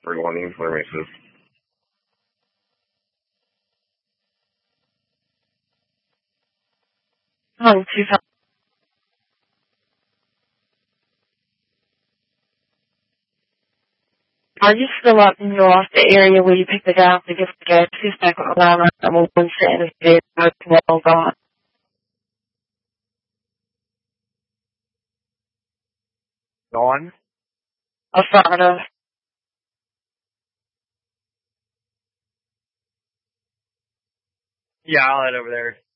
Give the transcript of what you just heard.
31 information. Oh, 2000. Are you still up in your the area where you picked the guy up to give the gas? He's back on the line right now. One sitting in his bed, well gone. Dawn? Affirmative. Yeah, I'll head over there.